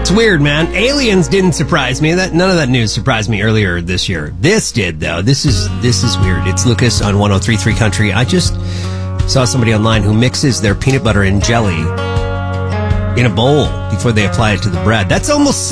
It's weird, man. Aliens didn't surprise me. None of that news surprised me earlier this year. This did, though. This is weird. It's Lucas on 103.3 Country. I just saw somebody online who mixes their peanut butter and jelly in a bowl before they apply it to the bread. That's almost